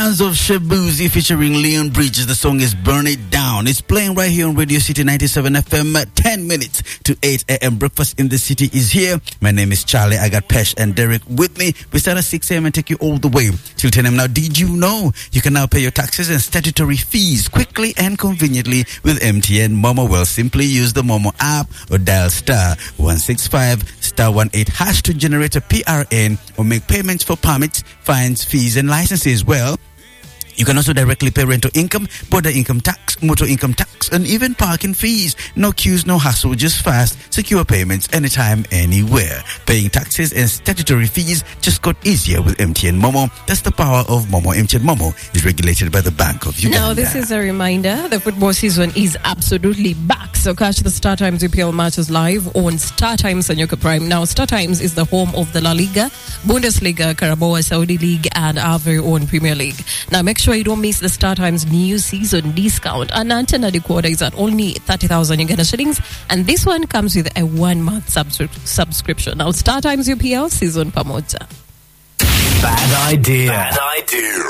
Of Shabuzi featuring Leon Bridges. The song is Burn It Down. It's playing right here on Radio City 97 FM. 10 minutes to 8 a.m. Breakfast in the City is here. My name is Charlie. I got Pesh and Derek with me. We start at 6 a.m. and take you all the way till 10 a.m. Now, did you know you can now pay your taxes and statutory fees quickly and conveniently with MTN Momo? Well, simply use the Momo app or dial star 165 star 18 hash to generate a PRN or make payments for permits, fines, fees, and licenses. Well, you can also directly pay rental income, border income tax, motor income tax, and even parking fees. No queues, no hassle, just fast, secure payments anytime, anywhere. Paying taxes and statutory fees just got easier with MTN Momo. That's the power of Momo. MTN Momo is regulated by the Bank of Uganda. Now, this is a reminder. The football season is absolutely back. So catch the Star Times EPL matches live on Star Times and Yoka Prime. Now, Star Times is the home of the La Liga, Bundesliga, Carabao Saudi League, and our very own Premier League. Now, make sure you don't miss the Star Times new season discount. An antenna decoder is at only 30,000 Uganda shillings, and this one comes with a 1-month subscription. Now, Star Times UPL season pamoja. Bad idea. Bad idea.